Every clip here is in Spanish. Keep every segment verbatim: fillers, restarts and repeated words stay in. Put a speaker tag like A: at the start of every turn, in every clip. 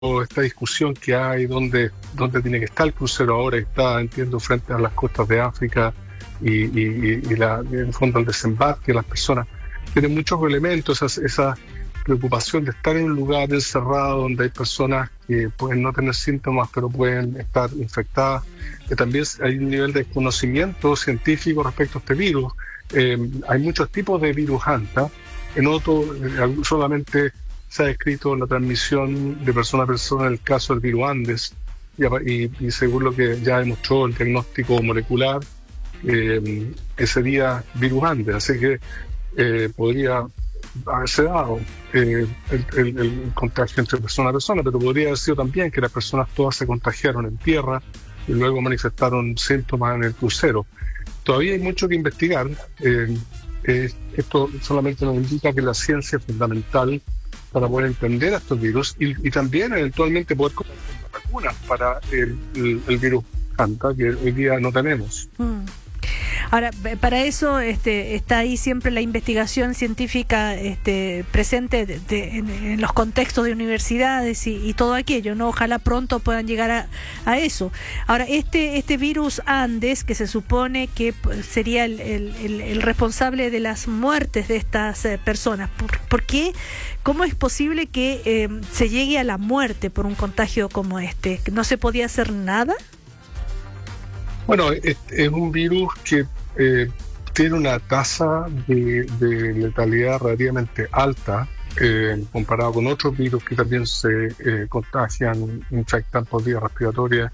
A: esta discusión que hay, dónde, dónde tiene que estar el crucero ahora, está, entiendo, frente a las costas de África y, y, y la, en el fondo el desembarque, las personas tienen muchos elementos, esa, esa preocupación de estar en un lugar encerrado donde hay personas que pueden no tener síntomas pero pueden estar infectadas, que también hay un nivel de conocimiento científico respecto a este virus. Eh, hay muchos tipos de virus Hanta, en otro eh, solamente se ha descrito la transmisión de persona a persona en el caso del virus Andes, y, y, y según lo que ya demostró el diagnóstico molecular, eh, que sería virus Andes, así que eh, podría haberse dado eh, el, el, el contagio entre persona a persona, pero podría haber sido también que las personas todas se contagiaron en tierra y luego manifestaron síntomas en el crucero. Todavía hay mucho que investigar. Eh, eh, esto solamente nos indica que la ciencia es fundamental para poder entender a estos virus y, y también eventualmente poder conseguir vacunas para el, el, el virus Hanta, que hoy día no tenemos.
B: Mm. Ahora, para eso este, está ahí siempre la investigación científica este, presente de, de, en, en los contextos de universidades y, y todo aquello, ¿no? Ojalá pronto puedan llegar a, a eso. Ahora, este este virus Andes, que se supone que sería el, el, el, el responsable de las muertes de estas eh, personas, ¿por, ¿por qué? ¿Cómo es posible que eh, se llegue a la muerte por un contagio como este? ¿No se podía hacer nada?
A: Bueno, es, es un virus que eh, tiene una tasa de, de letalidad relativamente alta eh, comparado con otros virus que también se eh, contagian, infectan por vías respiratorias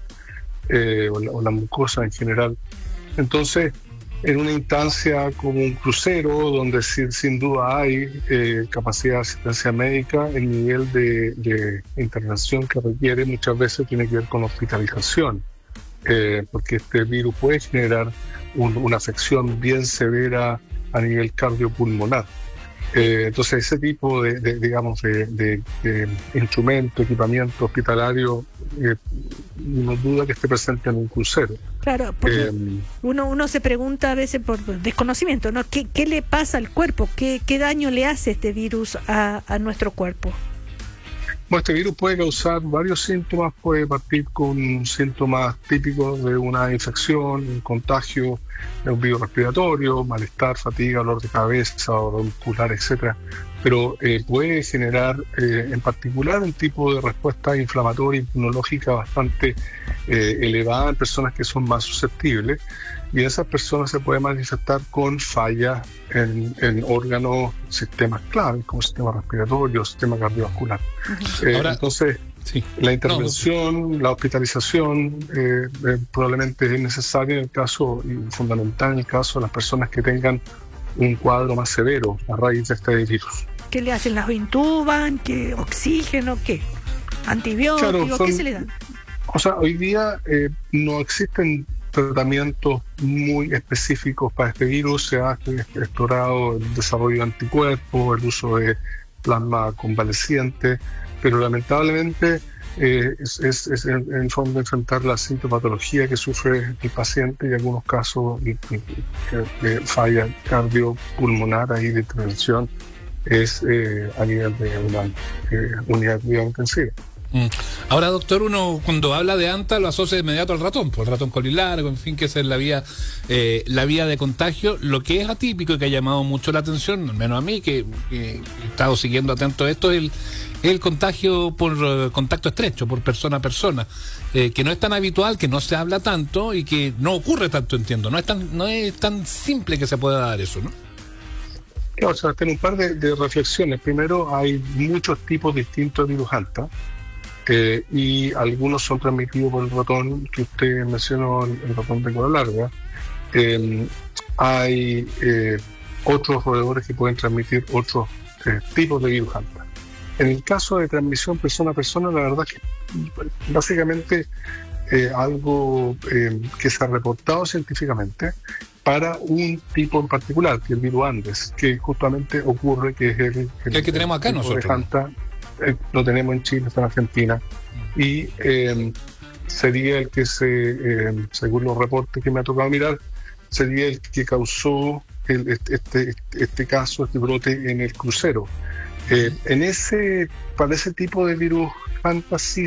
A: eh, o, la, o la mucosa en general. Entonces, en una instancia como un crucero, donde sin, sin duda hay eh, capacidad de asistencia médica, el nivel de, de intervención que requiere muchas veces tiene que ver con hospitalización. Eh, porque este virus puede generar un, una afección bien severa a nivel cardiopulmonar. Eh, entonces ese tipo de, de digamos de, de, de instrumento, equipamiento hospitalario, eh, no duda que esté presente en un crucero.
B: Claro, porque eh, uno uno se pregunta a veces por desconocimiento, ¿no? ¿Qué, qué le pasa al cuerpo? ¿Qué, qué daño le hace este virus a, a nuestro cuerpo?
A: Bueno, este virus puede causar varios síntomas, puede partir con síntomas típicos de una infección, un contagio de un virus respiratorio, malestar, fatiga, dolor de cabeza, dolor muscular, etcétera. Pero eh, puede generar eh, en particular un tipo de respuesta inflamatoria inmunológica bastante eh, elevada en personas que son más susceptibles, y esas personas se pueden manifestar con fallas en, en órganos, sistemas claves como sistema respiratorio, sistema cardiovascular. Uh-huh. eh, Ahora, entonces sí. la intervención, no. la hospitalización eh, eh, probablemente es necesaria en el caso, y fundamental en el caso de las personas que tengan un cuadro más severo a raíz de este virus.
B: ¿Qué le hacen? ¿Las intuban? ¿Qué oxígeno? ¿Qué? ¿Antibióticos? Claro, son, ¿qué se le dan?
A: O sea, hoy día eh, no existen tratamientos muy específicos para este virus. Se ha explorado el desarrollo de anticuerpos, el uso de plasma convaleciente, pero lamentablemente eh, es, es, es en, en el fondo enfrentar la sintomatología que sufre el paciente y en algunos casos de, de, de falla cardiopulmonar ahí de intervención es eh, a nivel de una eh, unidad de cuidado intensiva.
C: Mm. Ahora, doctor, uno cuando habla de Hanta lo asocia de inmediato al ratón, pues el ratón colilargo, en fin, que esa es la vía, eh, la vía de contagio. Lo que es atípico y que ha llamado mucho la atención, al menos a mí, que, que he estado siguiendo atento a esto, es el, el contagio por uh, contacto estrecho, por persona a persona, eh, que no es tan habitual, que no se habla tanto y que no ocurre tanto, entiendo. No es tan, no es tan simple que se pueda dar eso, ¿no?
A: O sea, tengo un par de, de reflexiones. Primero, hay muchos tipos distintos de virus Hanta. Eh, y algunos son transmitidos por el ratón que usted mencionó, el ratón de cola larga. Eh, hay eh, otros roedores que pueden transmitir otros eh, tipos de virus Hanta. En el caso de transmisión persona a persona, la verdad que básicamente eh, algo eh, que se ha reportado científicamente para un tipo en particular, que es el virus Andes, que justamente ocurre, que es el, el,
C: el que tenemos acá nosotros.
A: De Hanta, eh, lo tenemos en Chile, está en Argentina, y eh, sería el que se, eh, según los reportes que me ha tocado mirar, sería el que causó el, este, este caso, este brote en el crucero. Eh, en ese, para ese tipo de virus fantasy